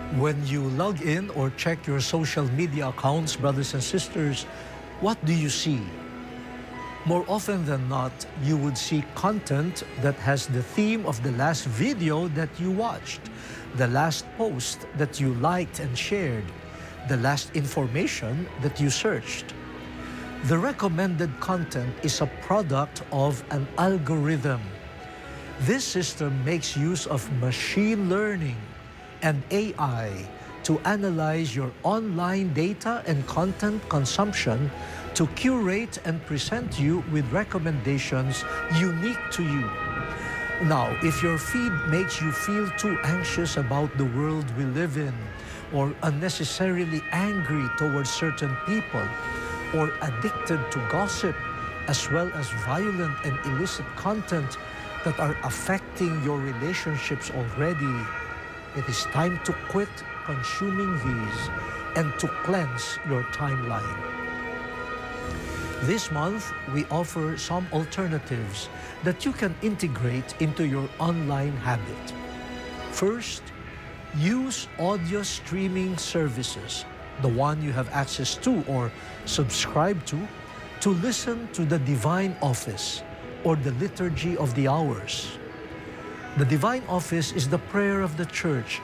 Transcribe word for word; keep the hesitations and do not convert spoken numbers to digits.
When you log in or check your social media accounts, brothers and sisters, what do you see? More often than not, you would see content that has the theme of the last video that you watched, the last post that you liked and shared, the last information that you searched. The recommended content is a product of an algorithm. This system makes use of machine learning and A I to analyze your online data and content consumption to curate and present you with recommendations unique to you. Now, if your feed makes you feel too anxious about the world we live in, or unnecessarily angry towards certain people, or addicted to gossip, as well as violent and illicit content that are affecting your relationships already, it is time to quit consuming these and to cleanse your timeline. This month, we offer some alternatives that you can integrate into your online habit. First, use audio streaming services, the one you have access to or subscribe to, to listen to the Divine Office or the Liturgy of the Hours. The Divine Office is the prayer of the Church